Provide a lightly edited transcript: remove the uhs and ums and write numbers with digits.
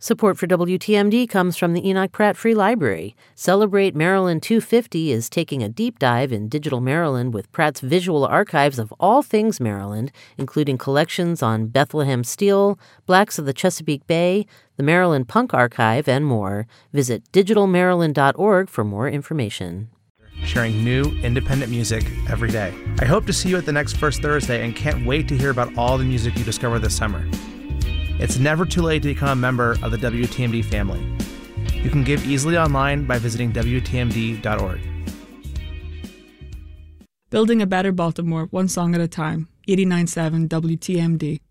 Support for WTMD comes from the Enoch Pratt Free Library. Celebrate Maryland 250 is taking a deep dive in digital Maryland with Pratt's visual archives of all things Maryland, including collections on Bethlehem Steel, Blacks of the Chesapeake Bay, the Maryland Punk Archive, and more. Visit digitalmaryland.org for more information. Sharing new, independent music every day. I hope to see you at the next First Thursday and can't wait to hear about all the music you discover this summer. It's never too late to become a member of the WTMD family. You can give easily online by visiting WTMD.org. Building a better Baltimore, one song at a time. 89.7 WTMD.